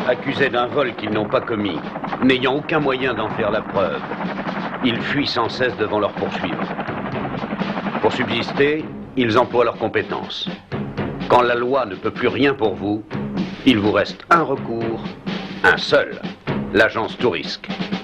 accusés d'un vol qu'ils n'ont pas commis, n'ayant aucun moyen d'en faire la preuve, ils fuient sans cesse devant leurs poursuivants. Pour subsister, ils emploient leurs compétences. Quand la loi ne peut plus rien pour vous, il vous reste un recours, un seul, l'agence Tourisque.